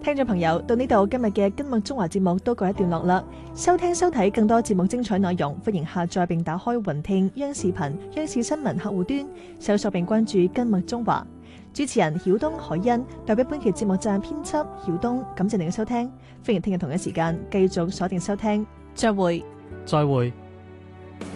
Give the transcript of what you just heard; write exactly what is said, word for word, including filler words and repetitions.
聽眾朋友，到呢度今日嘅今麥中華節目都告一段落啦。收聽收睇更多節目精彩內容，歡迎下載並打開雲聽央視頻、央視新聞客戶端，搜索並關注今麥中華。主持人曉東、海欣代表本期節目站編輯曉東，感謝您嘅收聽，歡迎聽日同一時間繼續鎖定收聽，再會。 再會。